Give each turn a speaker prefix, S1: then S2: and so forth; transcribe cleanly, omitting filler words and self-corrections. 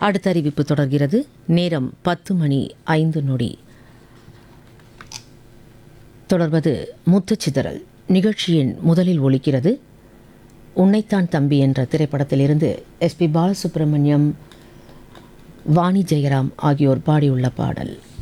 S1: அடுத்த அறிவிப்பு தொடர்கிறது. நேரம் 10:05. தொடர்வது முத்துச்சிதறல். நிகழ்ச்சியின் முதலில் ஒலிக்கிறது உன்னைத்தான் தம்பி என்ற திரைப்படத்திலிருந்து எஸ்பி பாலசுப்ரமணியம், வாணி ஜெயராம் ஆகியோர் பாடியுள்ள பாடல்.